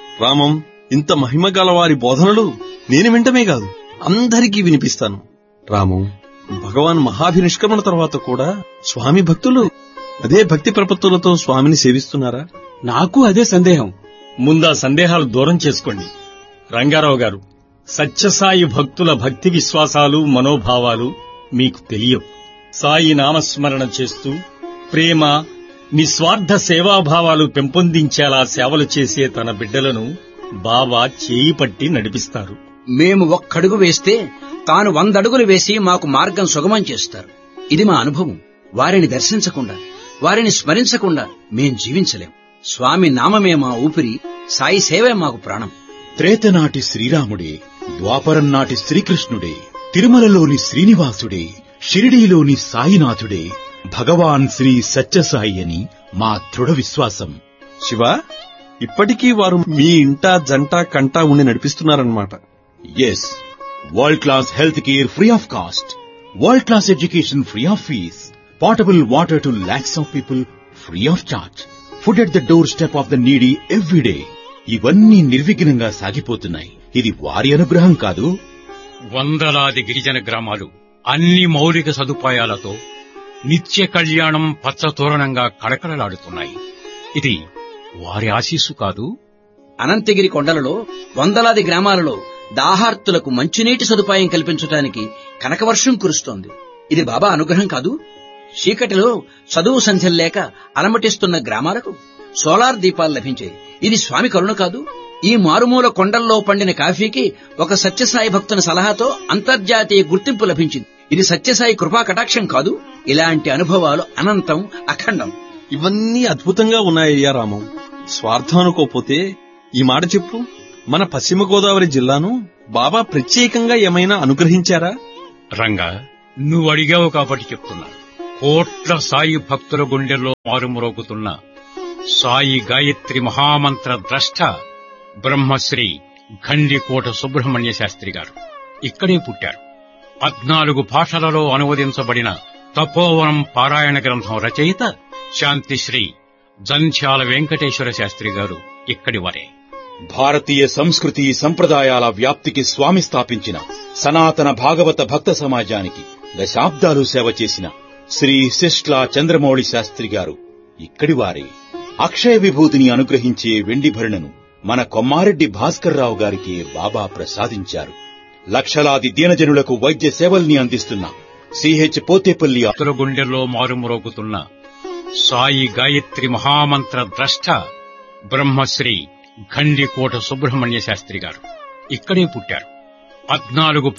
రామం, ఇంత మహిమగల వారి బోధనలు నేను వింటమే కాదు, అందరికీ వినిపిస్తాను. రామం, భగవాన్ మహాభినిష్క్రమణ తర్వాత కూడా స్వామి భక్తులు అదే భక్తి ప్రపత్తులతో స్వామిని సేవిస్తున్నారా? నాకు అదే సందేహం. ముందా సందేహాలు దూరం చేసుకోండి. రంగారావు గారు, సత్యసాయి భక్తుల భక్తి విశ్వాసాలు, మనోభావాలు మీకు తెలియవు. సాయి నామస్మరణ చేస్తూ ప్రేమ, నిస్వార్థ సేవాభావాలు పెంపొందించేలా సేవలు చేసే తన బిడ్డలను బాబా చేయి పట్టి నడిపిస్తారు. మేము ఒక్కడుగు వేస్తే తాను 100 అడుగులు వేసి మాకు మార్గం సుగమం చేస్తారు. ఇది మా అనుభవం. వారిని దర్శించకుండా, వారిని స్మరించకుండా మేం జీవించలేం. స్వామి నామమే మా ఊపిరి, సాయి సేవే మాకు ప్రాణం. త్రేతనాటి శ్రీరాముడే, ద్వాపరం నాటి శ్రీకృష్ణుడే, తిరుమలలోని శ్రీనివాసుడే, షిరిడీలోని సాయినాథుడే భగవాన్ శ్రీ సత్యసాయి అని మా దృఢ విశ్వాసం. శివ, ఇప్పటికీ వారు మీ ఇంట జంట కంట ఉండి నడిపిస్తున్నారన్నమాట. Yes, world class health care free of cost, world class education free of fees, portable water to lakhs of people free of charge, food at the door step of the needy everyday. ఇవన్నీ నిర్విఘ్నంగా సాగిపోతున్నాయి. ఇది వారి అనుగ్రహం కాదు. వందలాది గిరిజన గ్రామాలు అన్ని మౌలిక సదుపాయాలతో నిత్య కళ్యాణం పచ్చతోరణంగా కళకళలాడుతున్నాయి. ఇది వారి ఆశీస్సు కాదు. అనంతగిరి కొండలలో వందలాది గ్రామాలలో దాహార్తులకు మంచినీటి సదుపాయం కల్పించడానికి కనకవర్షం కురుస్తోంది. ఇది బాబా అనుగ్రహం కాదు. చీకటిలో చదువు సంధ్యల్లేక అలమటిస్తున్న గ్రామాలకు సోలార్ దీపాలు లభించాయి. ఇది స్వామి కరుణ కాదు. ఈ మారుమూల కొండల్లో పండిన కాఫీకి ఒక సత్యసాయి భక్తుని సలహాతో అంతర్జాతీయ గుర్తింపు లభించింది. ఇది సత్యసాయి కృపా కటాక్షం కాదు. ఇలాంటి అనుభవాలు అనంతం, అఖండం. ఇవన్నీ అద్భుతంగా ఉన్నాయ్యా రామం. స్వార్థం అనుకోపోతే ఈ మాట చెప్పు, మన పశ్చిమ గోదావరి జిల్లాను బాబా ప్రత్యేకంగా ఏమైనా అనుగ్రహించారా? రంగా, నువ్వు అడిగావు కాబట్టి చెప్తున్నా. కోట్ల సాయి భక్తుల గుండెల్లో మారుమ్రోగుతున్న సాయి గాయత్రి మహామంత్ర ద్రష్ట బ్రహ్మశ్రీ ఘండికోట సుబ్రహ్మణ్య శాస్త్రి గారు ఇక్కడే పుట్టారు. 14 భాషలలో అనువదించబడిన తపోవనం పారాయణ గ్రంథం రచయిత శాంతిశ్రీ జంధ్యాల వెంకటేశ్వర శాస్త్రి గారు ఇక్కడి వారే. భారతీయ సంస్కృతి సంప్రదాయాల వ్యాప్తికి స్వామి స్థాపించిన సనాతన భాగవత భక్త సమాజానికి దశాబ్దాలు సేవ చేసిన శ్రీ శిష్లా చంద్రమౌళి శాస్త్రి గారు ఇక్కడి వారే. అక్షయ విభూతిని అనుగ్రహించే వెండి భరణను మన కొమ్మారెడ్డి భాస్కర్రావు గారికి బాబా ప్రసాదించారు. లక్షలాది దీనజనులకు వైద్య సేవల్ని అందిస్తున్న సిహెచ్ పోతేపల్లి భక్తుల గుండెల్లో మారుమ్రోగుతున్న సాయి గాయత్రి మహామంత్ర ద్రష్ట బ్రహ్మశ్రీ ఘండికోట సుబ్రహ్మణ్య శాస్త్రి గారు ఇక్కడే పుట్టారు. 14